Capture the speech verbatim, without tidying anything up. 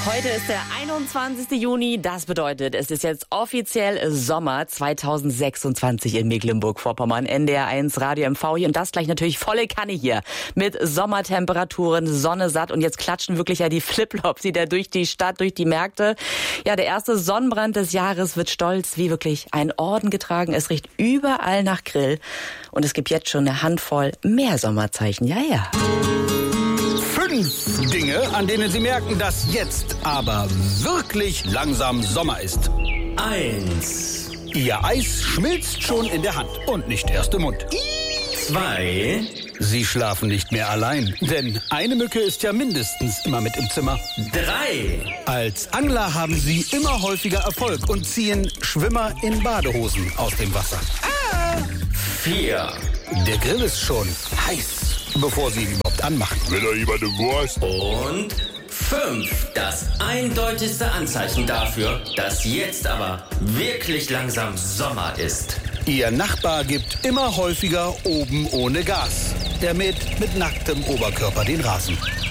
Heute ist der einundzwanzigste Juni. Das bedeutet, es ist jetzt offiziell Sommer zweitausendsechsundzwanzig in Mecklenburg-Vorpommern. N D R eins Radio M V hier und das gleich natürlich volle Kanne hier. Mit Sommertemperaturen, Sonne satt und jetzt klatschen wirklich ja die Flipflops wieder durch die Stadt, durch die Märkte. Ja, der erste Sonnenbrand des Jahres wird stolz wie wirklich ein Orden getragen. Es riecht überall nach Grill und es gibt jetzt schon eine Handvoll mehr Sommerzeichen. Ja, ja. Fünf Dinge, an denen Sie merken, dass jetzt aber wirklich langsam Sommer ist. Eins. Ihr Eis schmilzt schon in der Hand und nicht erst im Mund. Zwei. Sie schlafen nicht mehr allein, denn eine Mücke ist ja mindestens immer mit im Zimmer. Drei. Als Angler haben Sie immer häufiger Erfolg und ziehen Schwimmer in Badehosen aus dem Wasser. Vier. Der Grill ist schon heiß, bevor Sie ihn überhaupt anmachen. Will da jemand eine Wurst? Und fünf. Das eindeutigste Anzeichen dafür, dass jetzt aber wirklich langsam Sommer ist. Ihr Nachbar gibt immer häufiger oben ohne Gas. Der mäht mit nacktem Oberkörper den Rasen.